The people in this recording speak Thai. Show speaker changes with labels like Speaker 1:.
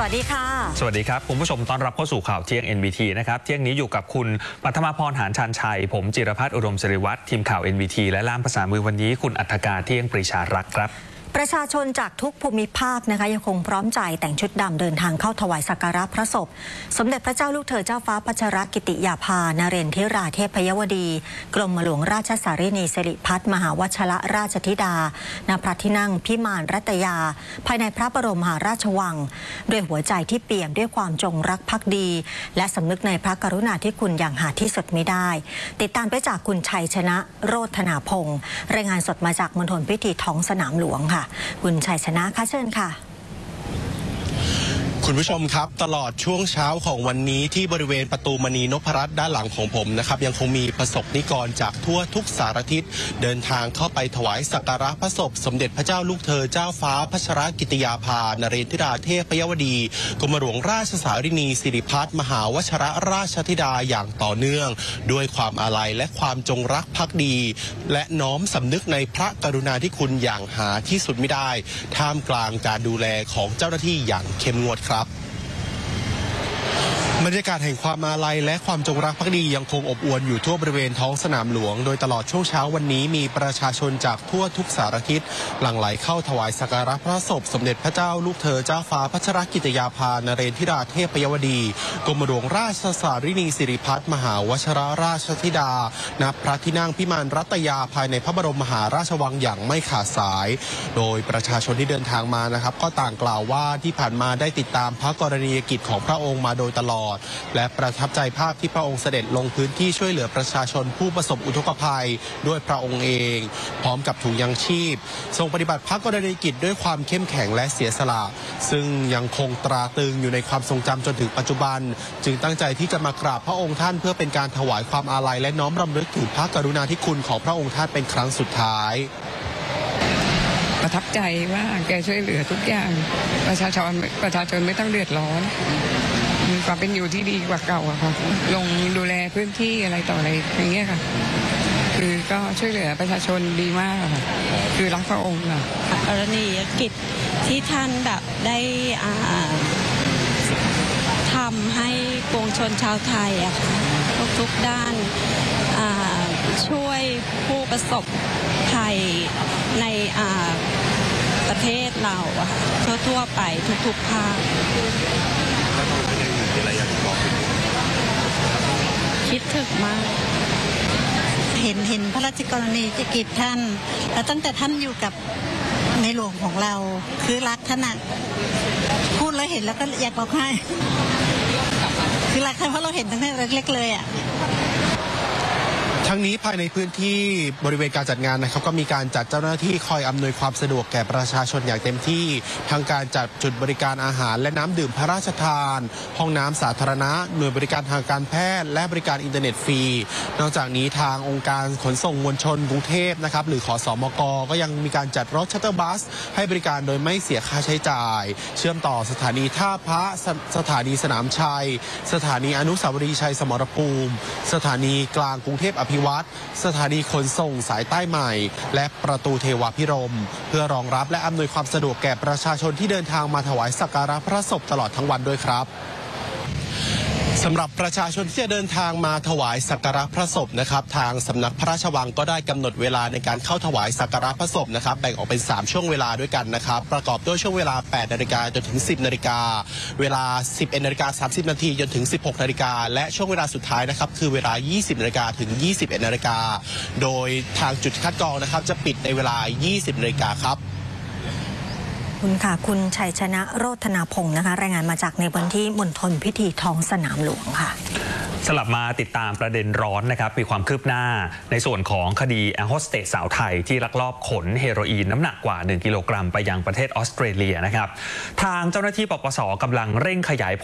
Speaker 1: วัสดีค่ะ
Speaker 2: สวัสดีครับคุณผู้ชมต้อนรับเข้าสู่ข่าวเที่ยง NBT นะครับเที่ยงนี้อยู่กับคุณปัทมาพรหานชานชัยผมจิรพัฒน์อุดมศิริวัฒน์ทีมข่าว NBT และล่ามภาษามือวันนี้คุณอัฏฐการเที่ยงปรีชารักษ์ครับ
Speaker 1: ประชาชนจากทุกภูมิภาคนะคะยังคงพร้อมใจแต่งชุดดำเดินทางเข้าถวายสักการะพระศพสมเด็จพระเจ้าลูกเธอเจ้าฟ้าพัชรกิติยาภานเรนทิราเทพยวดีกรมหลวงราชสารินีสิริพัฒน์มหาวชรราชธิดาณพระที่นั่งพิมานรัตยาภายในพระบรมมหาราชวังด้วยหัวใจที่เปี่ยมด้วยความจงรักภักดีและสำนึกในพระกรุณาธิคุณอย่างหาที่สุดไม่ได้ติดตามไปจากคุณชัยชนะโรธนาพงศ์รายงานสดมาจากมณฑลพิธีท้องสนามหลวงค่ะคุณชัยชนะค่ะเชิญค่ะ
Speaker 3: คุณผู้ชมครับตลอดช่วงเช้าของวันนี้ที่บริเวณประตูมณีนพรัตน์ด้านหลังของผมนะครับยังคงมีประสบนิกรจากทั่วทุกสารทิศเดินทางเข้าไปถวายสักการะพระศพสมเด็จพระเจ้าลูกเธอเจ้าฟ้าพัชรกิติยาภานเรนทิราเทพยวดีกรมหลวงราชสารินีสิริพัฒน์มหาวชรราชธิดาอย่างต่อเนื่องด้วยความอาลัยและความจงรักภักดีและน้อมสำนึกในพระกรุณาธิคุณอย่างหาที่สุดไม่ได้ท่ามกลางการดูแลของเจ้าหน้าที่อย่างเข้มงวดครับบรรยากาศแห่งความอาลัยและความจงรักภักดียังคงอบอวลอยู่ทั่วบริเวณท้องสนามหลวงโดยตลอดช่วงเช้าวันนี้มีประชาชนจากทั่วทุกสารทิศหลั่งไหลเข้าถวายสักการะพระศพสมเด็จพระเจ้าลูกเธอเจ้าฟ้าพัชรกิติยาภานเรนทิราเทพยวดีกรมหลวงราชสารินีสิริพัฒน์มหาวชรราชธิดาณพระที่นั่งพิมานรัตยาภายในพระบรมมหาราชวังอย่างไม่ขาดสายโดยประชาชนที่เดินทางมานะครับก็ต่างกล่าวว่าที่ผ่านมาได้ติดตามพระกรณียกิจของพระองค์มาโดยตลอดและประทับใจภาพที่พระองค์เสด็จลงพื้นที่ช่วยเหลือประชาชนผู้ประสบอุทกภัยด้วยพระองค์เองพร้อมกับถุงยังชีพทรงปฏิบัติพระกรณียกิจด้วยความเข้มแข็งและเสียสละซึ่งยังคงตราตรึงอยู่ในความทรงจำจนถึงปัจจุบันจึงตั้งใจที่จะมากราบพระองค์ท่านเพื่อเป็นการถวายความอาลัยและน้อมรำลึกถึงพระกรุณาธิคุณของพระองค์ท่านเป็นครั้งสุดท้าย
Speaker 4: ประทับใจว่าแกช่วยเหลือทุกอย่างประชาชนไม่ต้องเดือดร้อนมีความเป็นอยู่ที่ดีกว่าเก่าอะค่ะลงดูแลพื้นที่อะไรต่ออะไรอย่างเงี้ยค่ะคือก็ช่วยเหลือประชาชนดีมากค่ะคือรักพระองค์ค่ะ
Speaker 5: กรณียกิจที่ท่านแบบได้ทำให้ปวงชนชาวไทยอะค่ะทุกด้านช่วยผู้ประสบภัยในประเทศเราทั่วไปทุกภาคคิดถึงมาก
Speaker 6: เห็นพระราชกรณียกิจท่านแล้วตั้งแต่ท่านอยู่กับในหลวงของเราคือรักท่านอะพูดแล้วเห็นแล้วก็อยากร้องไห้คือรักท่านเพราะเราเห็นตั้งแต่เล็กๆเลยอะ
Speaker 3: ทั้งนี้ภายในพื้นที่บริเวณการจัดงานนะครับก็มีการจัดเจ้าหน้าที่คอยอำนวยความสะดวกแก่ประชาชนอย่างเต็มที่ทั้งการจัดจุดบริการอาหารและน้ำดื่มพระราชทานห้องน้ำสาธารณะหน่วยบริการทางการแพทย์และบริการอินเทอร์เน็ตฟรีนอกจากนี้ทางองค์การขนส่งมวลชนกรุงเทพนะครับหรือขสมกก็ยังมีการจัดรถชัตเตอร์บัสให้บริการโดยไม่เสียค่าใช้จ่ายเชื่อมต่อสถานีท่าพระสถานีสนามชัยสถานีอนุสาวรีย์ชัยสมรภูมิสถานีกลางกรุงเทพอภิวัตรสถานีขนส่งสายใต้ใหม่และประตูเทวาพิรมเพื่อรองรับและอำนวยความสะดวกแก่ประชาชนที่เดินทางมาถวายสักการะพระศพตลอดทั้งวันด้วยครับสำหรับประชาชนที่จะเดินทางมาถวายสักการะพระศพนะครับทางสำนักพระราชวังก็ได้กำหนดเวลาในการเข้าถวายสักการะพระศพนะครับแบ่งออกเป็น3ช่วงเวลาด้วยกันนะครับประกอบด้วยช่วงเวลา 8 นาฬิกาจนถึง 10 นาฬิกาเวลา 11 นาฬิกา 30 นาทีจนถึง 16 นาฬิกาและช่วงเวลาสุดท้ายนะครับคือเวลา 20 นาฬิกาถึง 21 นาฬิกาโดยทางจุดคัดกรองนะครับจะปิดในเวลา 20 นาฬิกาครับ
Speaker 1: คุณค่ะคุณชัยชนะโรธนาพงศ์นะคะรายงานมาจากในวันที่มณฑลพิธีท้องสนามหลวงค่ะ
Speaker 2: สลับมาติดตามประเด็นร้อนนะครับมีความคืบหน้าในส่วนของคดีแอร์โฮสเตสสาวไทยที่ลักลอบขนเฮโรอีนน้ำหนักกว่า1 กิโลกรัมไปยังประเทศออสเตรเลียนะครับทางเจ้าหน้าที่ปปส.กำลังเร่งขยายผล